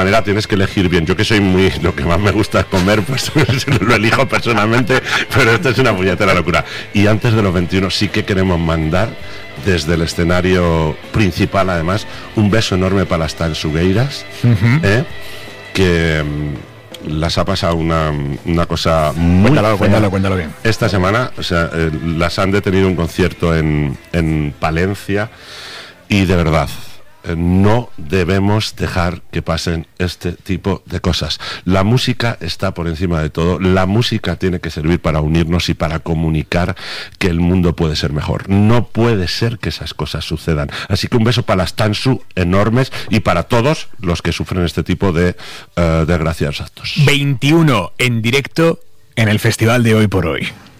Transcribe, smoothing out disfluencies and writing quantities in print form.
manera tienes que elegir bien. Yo que soy lo que más me gusta es comer, pues lo elijo personalmente, pero esto es una puñetera locura. Y antes de los 21 sí que queremos mandar desde el escenario principal, además, un beso enorme para las Tansugueiras, que las ha pasado una cosa muy fea. Cuéntalo bien. Esta semana, o sea, las han detenido un concierto en Palencia y de verdad, no debemos dejar que pasen este tipo de cosas. La música está por encima de todo. La música tiene que servir para unirnos y para comunicar que el mundo puede ser mejor. No puede ser que esas cosas sucedan. Así que un beso para las Tansu enormes y para todos los que sufren este tipo de desgraciados actos. 21 en directo en el festival de Hoy por Hoy.